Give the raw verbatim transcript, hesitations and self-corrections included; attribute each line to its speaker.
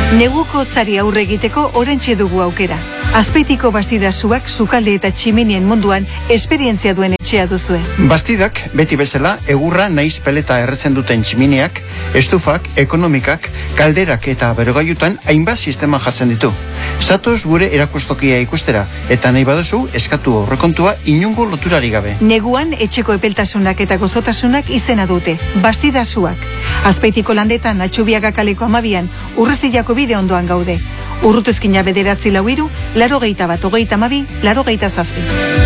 Speaker 1: Neguko hotzari aurre egiteko oraintxe dugu aukera. Azpeitiko Bastidasuak sukalde eta tximinien munduan esperientzia duen etxea duzue.
Speaker 2: Bastidak, beti bezala, egurra naiz peleta erretzen duten tximineak, estufak, ekonomikak, kalderak eta berogailutan hainbat sistema jartzen ditu. Zatoz gure erakustokia ikustera, eta nahi baduzu eskatu aurrekontua inungo loturari gabe.
Speaker 1: Neguan etxeko epeltasunak eta gozotasunak izena dute, Bastidasuak. Azpeitiko landetan Atxubiaga kaleko amabian, Urrestillako bide ondoan gaude. Urrutezkina bederatzi lau hiru, laro geita bat, hogeita amabi, laro geita zazpi.